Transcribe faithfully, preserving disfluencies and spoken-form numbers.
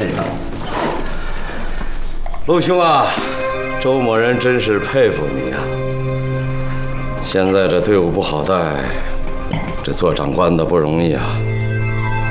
哎呀，陆兄啊，周某人真是佩服你呀！现在这队伍不好带，这做长官的不容易啊。